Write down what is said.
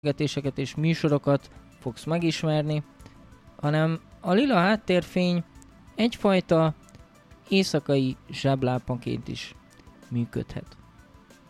beszélgetéseket és műsorokat fogsz megismerni, hanem a lila háttérfény egyfajta éjszakai zseblámpaként is működhet.